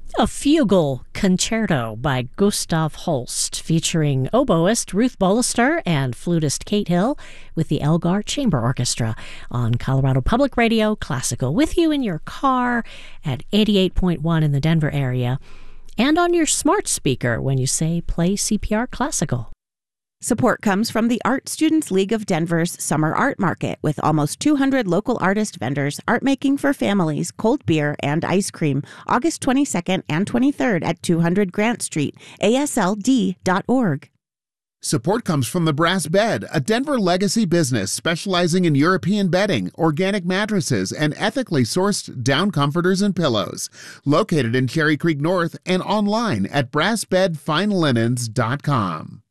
A Fugal Concerto by Gustav Holst, featuring oboist Ruth Bollister and flutist Kate Hill with the Elgar Chamber Orchestra on Colorado Public Radio Classical, with you in your car at 88.1 in the Denver area and on your smart speaker when you say play CPR Classical. Support comes from the Art Students League of Denver's Summer Art Market, with almost 200 local artist vendors, art making for families, cold beer, and ice cream, August 22nd and 23rd at 200 Grant Street, ASLD.org. Support comes from the Brass Bed, a Denver legacy business specializing in European bedding, organic mattresses, and ethically sourced down comforters and pillows. Located in Cherry Creek North and online at brassbedfinelinens.com.